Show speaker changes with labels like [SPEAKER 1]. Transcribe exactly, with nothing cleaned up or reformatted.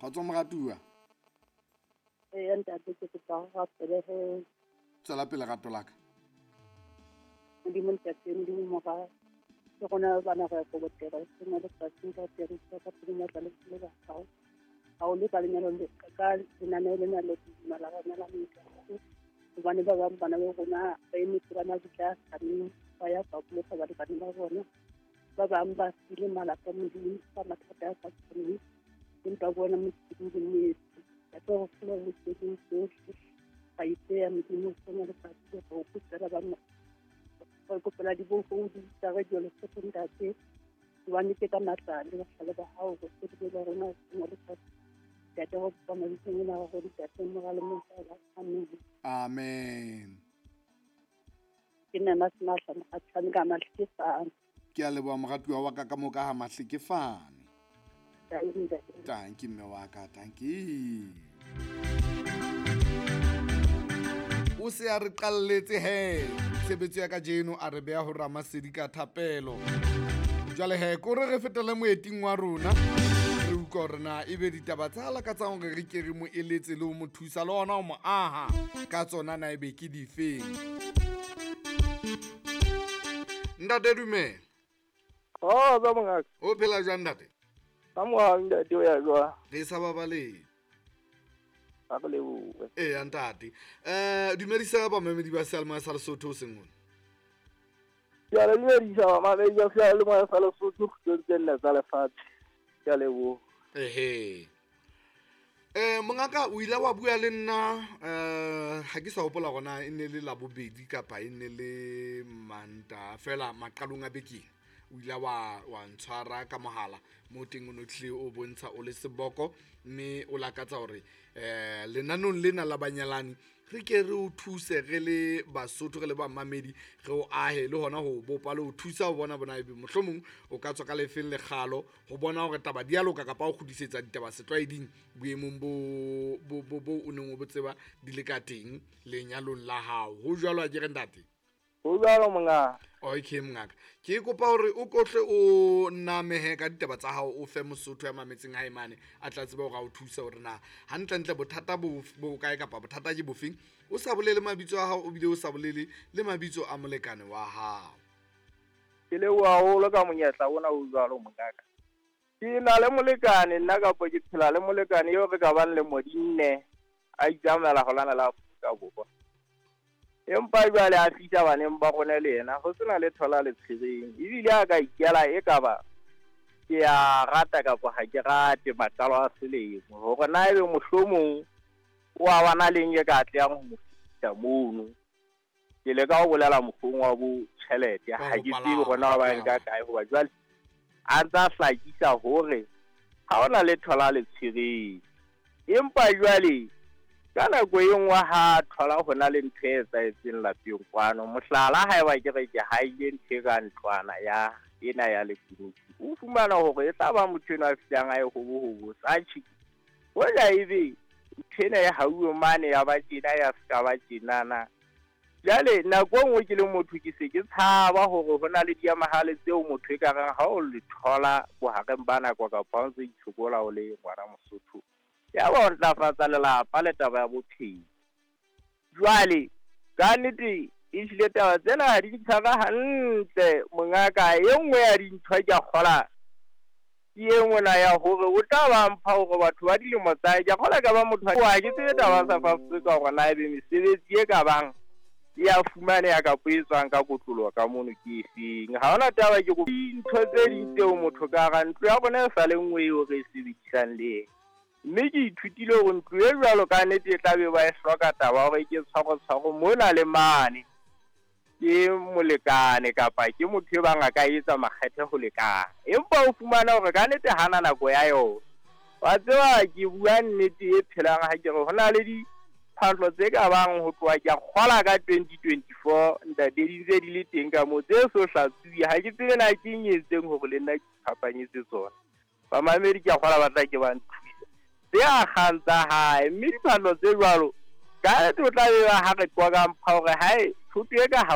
[SPEAKER 1] tswa moratuwa
[SPEAKER 2] e ntate ke tsa ga pele he
[SPEAKER 1] tsala pele gato laka
[SPEAKER 2] di mo ntate di mo ga ke gona bana ga go botega se mo le tsatsi ka tere ka pele tla le le ba ga o le ka lenyalo le ka dinane le na le mala ga na la mika bana ba ba bana ba gona ba eme tsana ditla tsani ba ya ba le ba ba bana ba bona ba ba amba le mala ka modimo ba mathata a ka tsini dimpa bona mo tsini le ya to flo le tsini so ba ite ya modimo so mo le tsatsi go putsela ba mo go kopela di bo go di tsare di le tsontate wa ni ke ka matla le ba ba ha go se di ba rona mo le tsatsi ya to ba mo tsini na go di tsatsi mo ga le mo tsala amen
[SPEAKER 1] amen
[SPEAKER 2] ke nna sna sa a tsanga matlhe sa
[SPEAKER 1] ke a leboa mogatuwa wa ka ka mo ka ha mahle ke fane
[SPEAKER 2] ya inda
[SPEAKER 1] tanki mme wa ka tanki o se a re qalletse he tshebetso ya ka jeno a re beya ho Ramasedi ka thapelo jwale he ko re re fetele moeting wa rona re utlwa hore na ebe ditaba tsa la ka tsa hore re ke re mo eletse le o mo thusa le ona o mo aha ka tsona na ebe ke di feng ntate Dumela
[SPEAKER 3] oh ba mongaka
[SPEAKER 1] o phela jwang ntate
[SPEAKER 3] ba mo ha ntate o ya jwa
[SPEAKER 1] re sa babale
[SPEAKER 3] ba le bua
[SPEAKER 1] eh ntate eh dumedisa ba memedi ba Selma sa Lesotho sengwe
[SPEAKER 3] ya le dumedisa ba memedi ba Selma sa Lesotho go tsena tsa lefatshe ya le bua
[SPEAKER 1] ehe eh mongaka o ile wa bua le nna eh ha ke sa hopola gona e ne le la bobedi kapa e ne le manta fela maqalong a bekeng o ile wa wa ntshwara ka mohala mo teng o notlhe o bontsha o le seboko mme o lakatsa hore eh lenanong lena la banyalani re ke re o thuse re le Basotho re le ba mamedi re o ahe le hona ho bopa le o thusa ho bona bona ebe mohlomong o ka tswa ka lefeng le kgalo ho bona hore taba dialoga kapa o khudisetsa ditaba setlwaeding boemong bo bo bo o neng o botseba di le ka teng lenyalong la hao ho jwalo a ke re ntate
[SPEAKER 3] o jalo monga
[SPEAKER 1] okay mngaka ke kopa hore o kohle o namehe ka ditaba tsa hao o fe Mosotho ya mametseng ha imane a tla tseba hore a o thusa hore na hantle ntle bothata bo bo kae kapa bothata ke bofeng o sa bolele mabitso a hao o bile o sa bolele le mabitso a molekane wa hao
[SPEAKER 3] ke le wa holo ka monyetla bona o jalo mongaka ke na le molekane nna ka po ke phela le molekane yo re ka bang le modinne a ijamela go lana la ka bopa empa jwale a fitla baneng ba gona le yena go sena le thola le tshireng ebile a ka ikela e ka ba ke a rata ka go ha ke rate matalo a selemo go na ebe mohlomong wa bana leng ye ka tleang go mofita mono ke le ka go bolela mofung wa bo tšhelete ha ke tsebe gona ba nka kae go ba jwale a ntsa hlakisa hore ha ona le thola le tshireng empa jwale ka nako e nngwe ha thola go na le ntho e etseng lapeng kwano mohlala ha eba ke re ke ha ile ntho ka ntlwana ya ena ya lekunutu o fumana hore e tla ba motho ena a fitlang a e go bohobo sa tshi go ja ebe ntho ena ya hauwe mane ya ba tjena ya ska ba tjenana jale nako nngwe ke le motho ke se ke tshaba hore ho na le diamahale tseo motho e ka reng ha o le thola bohareng ba nako ka pa o se itshokola o le ngwana Mosotho ya ba ntlafatsa lelapa le taba ya bophelo jwale ka nnete e hlile taba tsena ha di tshaba hantle mongaka e nngwe ya dintho ke a kgola ke e nngwe na ya hore o tla ba mpha hore batho ba dilemo tsa ke kgola ka ba motho wa ke tsebe taba sa Afrika hore na ebe mesebetsi e ka bang ya fumane ya ka poetswang ka kotlolo ka mono ke efeng ha ona taba ke go ntho tse ding tseo motho ka ga ntlo ya bona e sa le nngwe hore e sebedisang le mme ke ithutile go ntlo e jwalo ka nnete e tla be ba e hloka taba hore ke tshwaro-tshwaro mona le mane ke molekane kapa ke motho e bang a ka etsa makgethe go lekana empa o fumana hore ka nnete hana nako ya yona wa tseba ke bua nnete e phelang ha ke re ho na le diphahlo tse ka bang ho tloha ke kgola ka twenty twenty-four ntate di ntse di le teng ka mo tse so hlatsuwe ha ke tsebe na ke nyetseng hore le nna ke phapanyetse tsona ba mamedi ke kgola batla ke ba nthuisa tse a gantsa hae mme diphahlo tse jwalo ka tlo tla be ha re kwa ka mpha hore hae thuto e ka